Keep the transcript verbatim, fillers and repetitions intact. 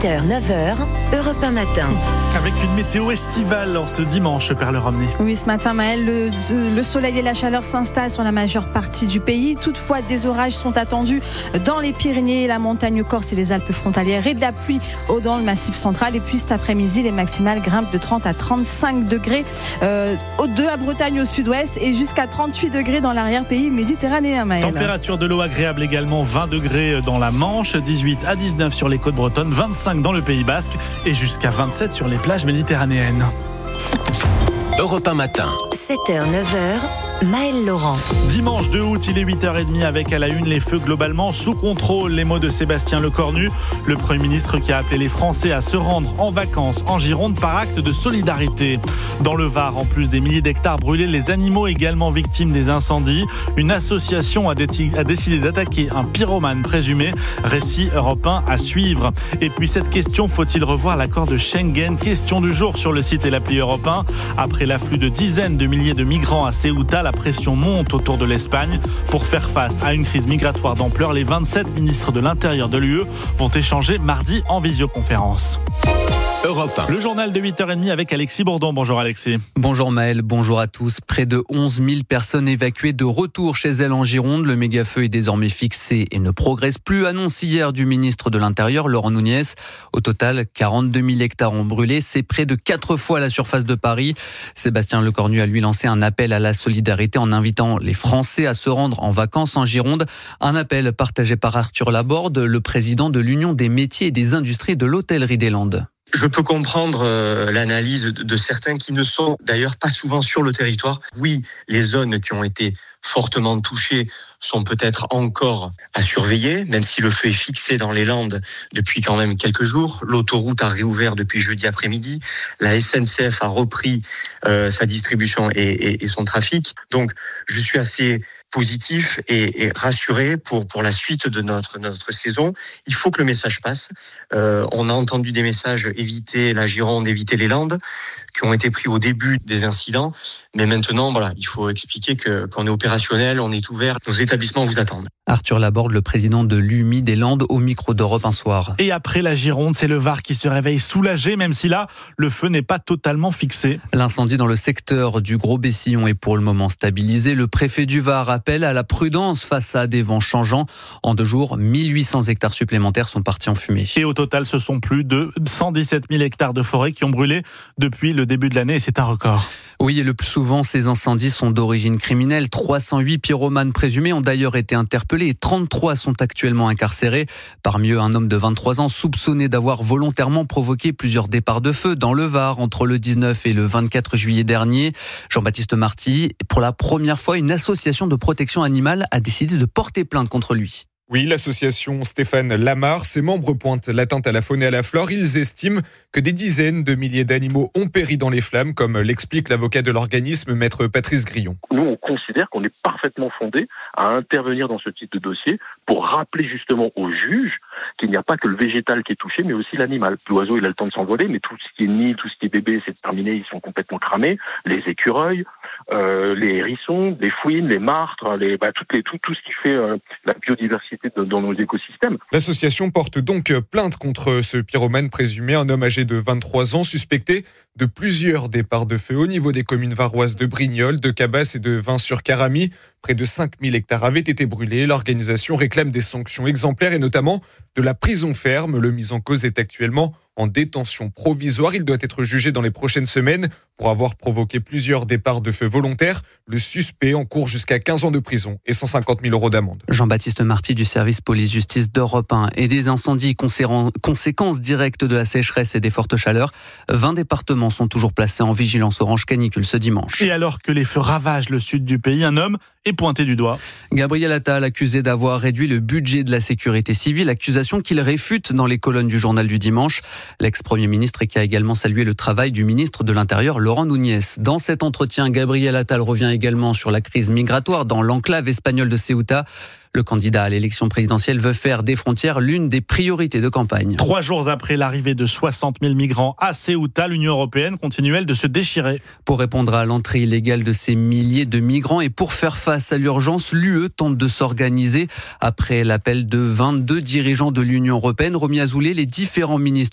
sept heures neuf heures, Europe un matin. Avec une météo estivale en ce dimanche, Perle Ramener. Oui, ce matin, Maël, le, le soleil et la chaleur s'installent sur la majeure partie du pays. Toutefois, des orages sont attendus dans les Pyrénées, la montagne corse et les Alpes frontalières, et de la pluie dans le massif central. Et puis cet après-midi, les maximales grimpent de trente à trente-cinq degrés euh, de la Bretagne au sud-ouest et jusqu'à trente-huit degrés dans l'arrière-pays méditerranéen, Maël. Température de l'eau agréable également, vingt degrés dans la Manche, dix-huit à dix-neuf sur les côtes bretonnes, vingt-cinq dans le Pays Basque et jusqu'à vingt-sept sur les plages méditerranéennes. Europe un matin. sept heures neuf heures, Maël Laurent. Dimanche deux août, il est huit heures trente avec à la une les feux globalement sous contrôle. Les mots de Sébastien Lecornu, le Premier ministre qui a appelé les Français à se rendre en vacances en Gironde par acte de solidarité. Dans le Var, en plus des milliers d'hectares brûlés, les animaux également victimes des incendies. Une association a, dé- a décidé d'attaquer un pyromane présumé. Récit Europe un à suivre. Et puis cette question, faut-il revoir l'accord de Schengen? Question du jour sur le site et l'appli Europe un. Après l'afflux de dizaines de milliers de migrants à Ceuta, la pression monte autour de l'Espagne. Pour faire face à une crise migratoire d'ampleur, les vingt-sept ministres de l'Intérieur de l'U E vont échanger mardi en visioconférence. Europe un. Le journal de huit heures trente avec Alexis Bourdon. Bonjour Alexis. Bonjour Maël, bonjour à tous. Près de onze mille personnes évacuées de retour chez elles en Gironde. Le méga-feu est désormais fixé et ne progresse plus. Annonce hier du ministre de l'Intérieur, Laurent Nunez. Au total, quarante-deux mille hectares ont brûlé. C'est près de quatre fois la surface de Paris. Sébastien Lecornu a lui lancé un appel à la solidarité en invitant les Français à se rendre en vacances en Gironde. Un appel partagé par Arthur Laborde, le président de l'Union des métiers et des industries de l'hôtellerie des Landes. Je peux comprendre euh, l'analyse de, de certains qui ne sont d'ailleurs pas souvent sur le territoire. Oui, les zones qui ont été fortement touchées sont peut-être encore à surveiller, même si le feu est fixé dans les Landes depuis quand même quelques jours. L'autoroute a réouvert depuis jeudi après-midi. La S N C F a repris euh, sa distribution et, et, et son trafic. Donc, je suis assez positif et, et rassuré pour, pour la suite de notre, notre saison. Il faut que le message passe. Euh, on a entendu des messages éviter la Gironde, éviter les Landes, qui ont été pris au début des incidents. Mais maintenant, voilà, il faut expliquer que, qu'on est opérationnel, on est ouvert, nos établissements vous attendent. Arthur Laborde, le président de l'U M I des Landes, au micro d'Europe un soir. Et après la Gironde, c'est le Var qui se réveille soulagé, même si là, le feu n'est pas totalement fixé. L'incendie dans le secteur du Gros-Bessillon est pour le moment stabilisé. Le préfet du Var appelle à la prudence face à des vents changeants. En deux jours, mille huit cents hectares supplémentaires sont partis en fumée. Et au total, ce sont plus de cent dix-sept mille hectares de forêt qui ont brûlé depuis le début de l'année et c'est un record. Oui, et le plus souvent, ces incendies sont d'origine criminelle. trois cent huit pyromanes présumés ont d'ailleurs été interpellés et trente-trois sont actuellement incarcérés. Parmi eux, un homme de vingt-trois ans soupçonné d'avoir volontairement provoqué plusieurs départs de feu dans le Var entre le dix-neuf et le vingt-quatre juillet dernier. Jean-Baptiste Marty, pour la première fois, une association de protection animale a décidé de porter plainte contre lui. Oui, l'association Stéphane Lamar, ses membres pointent l'atteinte à la faune et à la flore. Ils estiment que des dizaines de milliers d'animaux ont péri dans les flammes, comme l'explique l'avocat de l'organisme, maître Patrice Grillon. Nous, on considère qu'on est parfaitement fondé à intervenir dans ce type de dossier pour rappeler justement aux juges qu'il n'y a pas que le végétal qui est touché, mais aussi l'animal. L'oiseau, il a le temps de s'envoler, mais tout ce qui est nid, tout ce qui est bébé, c'est terminé, ils sont complètement cramés. Les écureuils, euh, les hérissons, les fouines, les martres, les, bah, toutes les, tout, tout ce qui fait euh, la biodiversité dans nos écosystèmes. L'association porte donc plainte contre ce pyromane présumé, un homme âgé de vingt-trois ans, suspecté de plusieurs départs de feu au niveau des communes varoises de Brignoles, de Cabas et de Vins-sur-Caramie. Près de cinq mille hectares avaient été brûlés. L'organisation réclame des sanctions exemplaires et notamment de la prison ferme. Le mis en cause est actuellement en détention provisoire. Il doit être jugé dans les prochaines semaines pour avoir provoqué plusieurs départs de feu volontaires. Le suspect encourt jusqu'à quinze ans de prison et cent cinquante mille euros d'amende. Jean-Baptiste Marty du service police-justice d'Europe un et des incendies conséquences directes de la sécheresse et des fortes chaleurs. vingt départements sont toujours placés en vigilance orange canicule ce dimanche. Et alors que les feux ravagent le sud du pays, un homme est pointé du doigt. Gabriel Attal, accusé d'avoir réduit le budget de la sécurité civile, accusation qu'il réfute dans les colonnes du journal du dimanche. L'ex-premier ministre qui a également salué le travail du ministre de l'Intérieur, Laurent Nunez. Dans cet entretien, Gabriel Attal revient également sur la crise migratoire dans l'enclave espagnole de Ceuta. Le candidat à l'élection présidentielle veut faire des frontières l'une des priorités de campagne. Trois jours après l'arrivée de soixante mille migrants à Ceuta, l'Union européenne continue, elle, de se déchirer. Pour répondre à l'entrée illégale de ces milliers de migrants et pour faire face à l'urgence, l'U E tente de s'organiser. Après l'appel de vingt-deux dirigeants de l'Union européenne, Romy Azoulay, les différents ministres